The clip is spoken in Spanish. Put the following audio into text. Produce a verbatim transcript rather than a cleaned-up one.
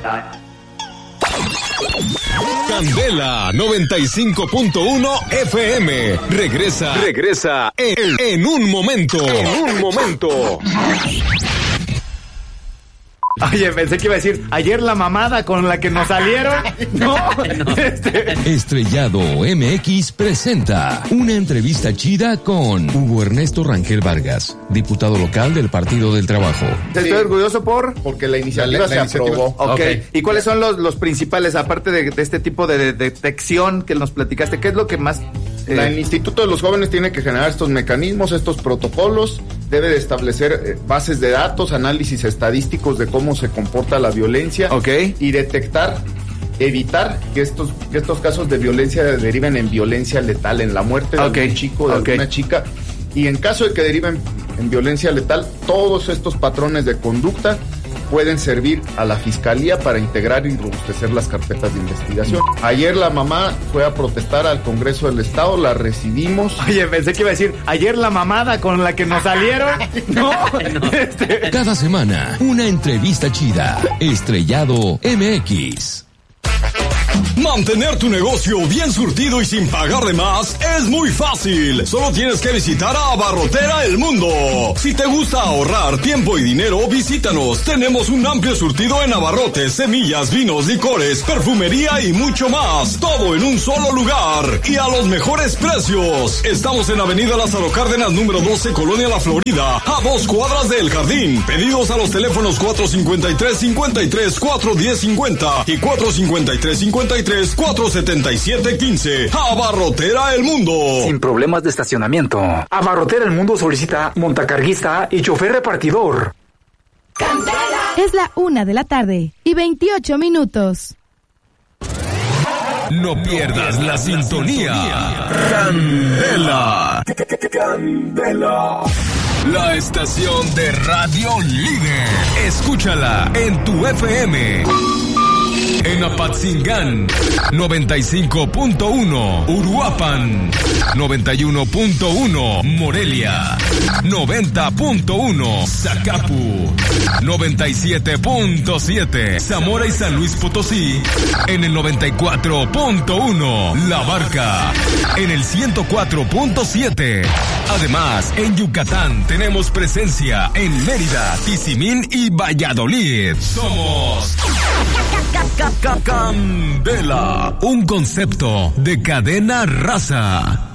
Candela noventa y cinco punto uno F M. Regresa, regresa en, en un momento. En un momento. Oye, pensé que iba a decir, ayer la mamada con la que nos salieron. No, no. Este... Estrellado M X presenta una entrevista chida con Hugo Ernesto Rangel Vargas, diputado local del Partido del Trabajo. Estoy sí. orgulloso por... Porque la iniciativa la, la se iniciativa. aprobó. Okay. ok. ¿Y cuáles son los, los principales, aparte de, de este tipo de, de detección que nos platicaste? ¿Qué es lo que más...? Eh... La, el Instituto de los Jóvenes tiene que generar estos mecanismos, estos protocolos, debe de establecer eh, bases de datos, análisis estadísticos de cómo se comporta la violencia, okay. y detectar, evitar que estos, que estos casos de violencia deriven en violencia letal, en la muerte de okay. un chico, de okay. una chica, y en caso de que deriven en violencia letal, todos estos patrones de conducta pueden servir a la fiscalía para integrar y robustecer las carpetas de investigación. Ayer la mamá fue a protestar al Congreso del Estado, la recibimos. Oye, pensé que iba a decir, ayer la mamada con la que nos salieron. No, no. Este... Cada semana, una entrevista chida. Estrellado M X. Mantener tu negocio bien surtido y sin pagar de más es muy fácil. Solo tienes que visitar a Abarrotera El Mundo. Si te gusta ahorrar tiempo y dinero, visítanos. Tenemos un amplio surtido en abarrotes, semillas, vinos, licores, perfumería y mucho más. Todo en un solo lugar y a los mejores precios. Estamos en Avenida Lázaro Cárdenas, número doce, Colonia La Florida, a dos cuadras del Jardín. Pedidos a los teléfonos cuatro cincuenta y tres, cincuenta y tres, cuatro diez, cincuenta y cuatro cincuenta y tres, cincuenta y tres, cuatro setenta y siete, quince. Abarrotera El Mundo. Sin problemas de estacionamiento. Abarrotera El Mundo solicita montacarguista y chofer repartidor. Candela. Es la una de la tarde y veintiocho minutos. No pierdas la sintonía. Candela. Candela. La estación de radio líder. Escúchala en tu F M. En Apatzingán, noventa y cinco punto uno, Uruapan, noventa y uno punto uno, Morelia, noventa punto uno, Zacapu, noventa y siete punto siete, Zamora y San Luis Potosí, en el noventa y cuatro punto uno, La Barca, en el ciento cuatro punto siete. Además, en Yucatán tenemos presencia en Mérida, Tizimín y Valladolid. Somos Candela, un concepto de cadena raza.